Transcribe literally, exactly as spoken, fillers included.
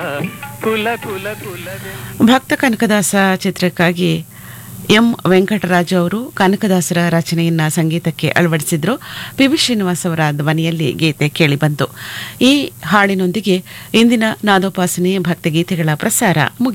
ಕುಲ ಕುಲ ಕುಲದೆ ಭಕ್ತ ಕನಕದಾಸ ಚಿತ್ರಕ್ಕಾಗಿ ಎಂ ವೆಂಕಟರಾಜು ಅವರು ಕನಕದಾಸರ ರಚನೆಯನ್ನ ಸಂಗೀತಕ್ಕೆ ಅಳವಡಿಸಿದ್ರು. ಪಿ ವಿ ಶ್ರೀನಿವಾಸ್ ಅವರ ಧ್ವನಿಯಲ್ಲಿ ಗೀತೆ ಕೇಳಿಬಂತು. ಈ ಹಾಡಿನೊಂದಿಗೆ ಇಂದಿನ ನಾದೋಪಾಸನೆ ಭಕ್ತಿಗೀತೆಗಳ ಪ್ರಸಾರ ಮುಗಿಯಿತು.